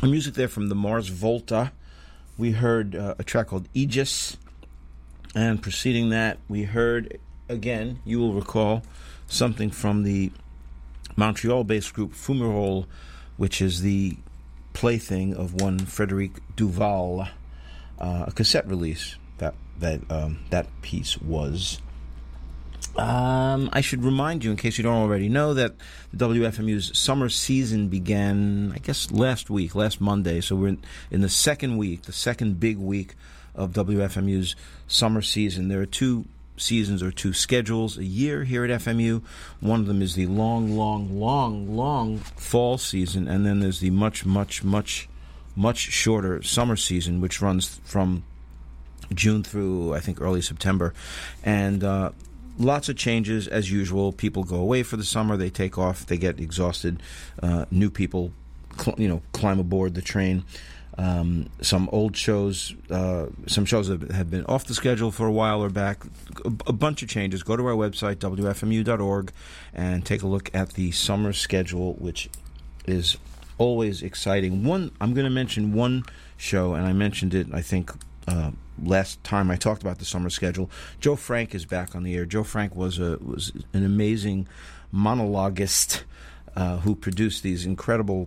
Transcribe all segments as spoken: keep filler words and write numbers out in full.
music there from the Mars Volta. We heard uh, a track called Aegis, and preceding that, we heard, again, you will recall, something from the Montreal-based group Fumerole, which is the plaything of one Frederic Duval, uh, a cassette release that that um, that piece was. Um, I should remind you, in case you don't already know, that the W F M U's summer season began, I guess, last week, last Monday. So we're in, in the second week, the second big week of W F M U's summer season. There are two seasons or two schedules a year here at F M U. One of them is the long, long, long, long fall season, and then there's the much, much, much, much shorter summer season, which runs from June through, I think, early September. And uh, lots of changes, as usual. People go away for the summer. They take off. They get exhausted. Uh, new people, cl- you know, climb aboard the train. Um, some old shows, uh, some shows that have been off the schedule for a while are back. A, a bunch of changes. Go to our website, W F M U dot org, and take a look at the summer schedule, which is always exciting. One, I'm going to mention one show, and I mentioned it, I think, uh, last time I talked about the summer schedule. Joe Frank is back on the air. Joe Frank was a was an amazing monologuist uh, who produced these incredible,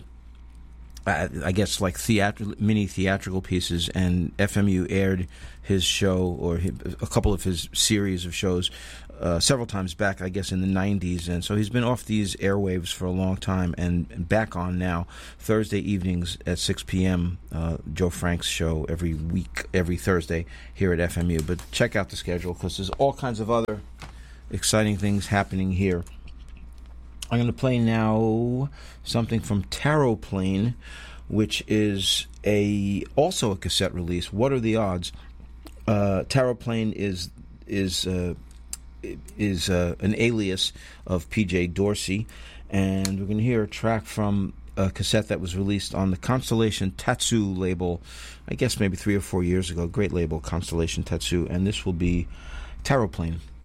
uh, I guess, like theatri- mini theatrical pieces, and F M U aired his show, or his, a couple of his series of shows, uh, several times back, I guess, in the nineties. And so he's been off these airwaves for a long time, and, and back on now, Thursday evenings at six p.m., uh, Joe Frank's show every week, every Thursday here at F M U. But check out the schedule, because there's all kinds of other exciting things happening here. I'm going to play now something from Taroplane, which is a also a cassette release. What are the odds? Uh, Taroplane is is uh, is uh, an alias of P J Dorsey, and we're going to hear a track from a cassette that was released on the Constellation Tatsu label, I guess maybe three or four years ago. Great label, Constellation Tatsu, and this will be Taroplane.